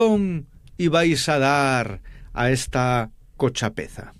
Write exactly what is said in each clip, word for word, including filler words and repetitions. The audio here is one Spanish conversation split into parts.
y vais a dar a esta cochapeza?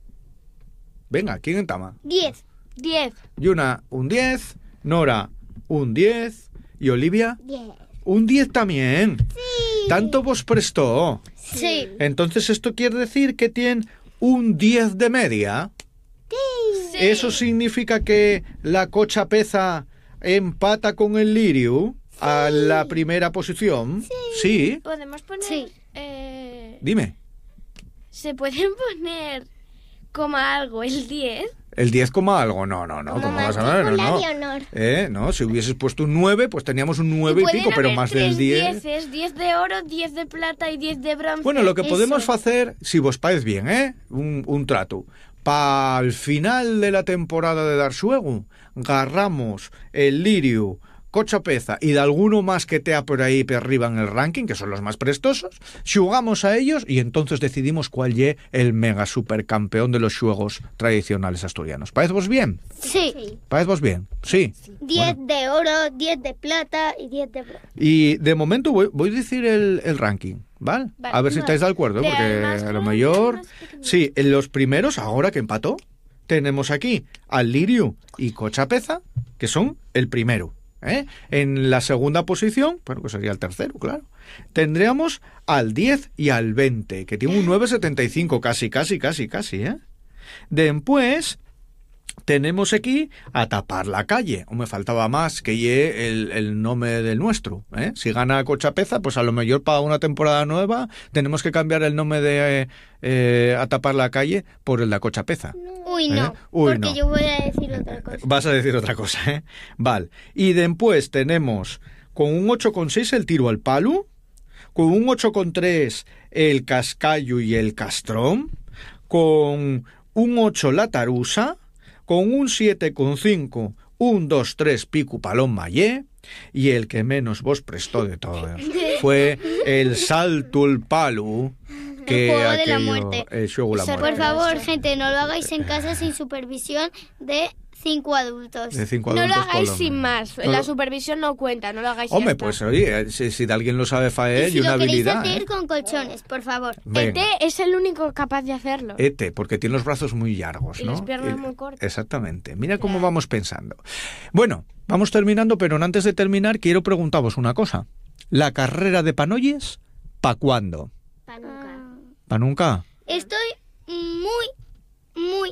Venga, ¿quién entama? Diez. Diez. Yuna, un diez. Nora, un diez. ¿Y Olivia? Diez. Un diez también. Sí. ¿Tanto vos prestó? Sí. Entonces esto quiere decir que tienen un diez de media. Sí. ¿Eso significa que la cochapeza empata con el Liriu a la primera posición? Sí. ¿Sí? Podemos poner... Sí. Eh, Dime. ¿Se pueden poner como algo el diez? ¿El diez coma algo? No, no, no. Como ¿Cómo vas a ver? No, matrícula no. de honor. Eh, no, si hubieses puesto un nueve, pues teníamos un nueve y, pueden pico, pero haber más tres del diez. dieces, diez de oro, diez de plata y diez de bronce. Bueno, lo que Eso. podemos hacer, si vos parece bien, ¿eh? Un, un trato. Para el final de la temporada de Darsuegu, agarramos el Liriu, cochapeza y de alguno más que tea por ahí por arriba en el ranking, que son los más prestosos, jugamos a ellos y entonces decidimos cuál es el mega supercampeón de los juegos tradicionales asturianos. ¿Parece vos bien? Sí. ¿Parece vos bien? Sí. Diez Bueno. de oro, diez de plata y diez de bronce. Y de momento voy, voy a decir el, el ranking, ¿vale? Vale. A ver si Vale. estáis de acuerdo, De porque al más a lo grande mejor... al más pequeño. Sí, en los primeros, ahora que empató, tenemos aquí al Liriu y Cochapeza, que son el primero. ¿eh? En la segunda posición, bueno, que sería el tercero, claro, tendríamos al diez y al veinte, que tiene un nueve setenta y cinco, casi, casi, casi, casi, ¿eh? Después tenemos aquí a Tapar la Calle. O me faltaba más que ye el, el nombre del nuestro. ¿eh? Si gana Cochapeza, pues a lo mejor para una temporada nueva tenemos que cambiar el nombre de eh, eh, A Tapar la Calle por el de Cochapeza. Uy, no. ¿Eh? Uy, porque no. yo voy a decir otra cosa. Vas a decir otra cosa, ¿eh? Vale. Y después tenemos con un ocho coma seis el Tiro al Palo, con un ocho coma tres el Cascallo y el Castrón, con un ocho la Tarusa, con un siete coma cinco un dos tres Picu Palón Mayé, y el que menos vos prestó de todos fue el Salto al Palo, que El juego de la aquello- muerte. el juego de la Por muerte. Por favor, gente, no lo hagáis en casa sin supervisión de cinco adultos. De cinco No lo adultos hagáis por sin menos. más. No La lo- supervisión no cuenta, no lo hagáis y Hombre, ya está. pues oye, si, si de alguien lo sabe faer y si y una lo queréis habilidad. hacer ¿eh? con colchones, por favor. Venga. Ete es el único capaz de hacerlo. Ete, porque tiene los brazos muy largos, Y ¿no? las piernas Y- muy cortas. Exactamente. Mira cómo vamos pensando. Bueno, vamos terminando, pero antes de terminar quiero preguntaros una cosa. ¿La carrera de Panoyes, pa' cuándo? Pa' nunca. ¿Pa nunca? Estoy muy, muy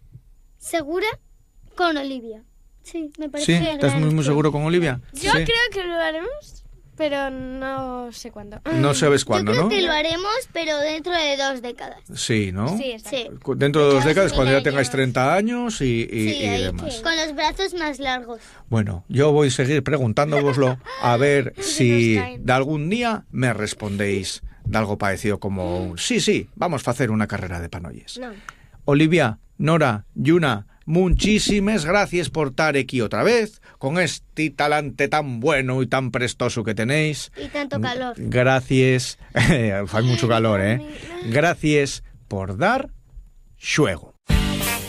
segura con Olivia. Sí, me ¿Sí? parece que ¿Estás muy, muy gran- seguro con Olivia? Yo Sí. creo que lo haremos, pero no sé cuándo. No sabes Yo cuándo, creo ¿no? que lo haremos, pero dentro de dos décadas. Sí, ¿no? Sí, exacto. Sí. Dentro de dos Dos décadas, cuando ya mil tengáis años. treinta años y, y- Sí, y ahí demás. que- Con los brazos más largos. Bueno, yo voy a seguir preguntándoslo a ver si nos caen. de algún día me respondéis de algo parecido como un sí, sí, vamos a hacer una carrera de Panoyes. No. Olivia, Nora, Yuna, muchísimas gracias por estar aquí otra vez con este talante tan bueno y tan prestoso que tenéis. Y tanto calor. Gracias, hay mucho calor, ¿eh? Gracias por dar juego.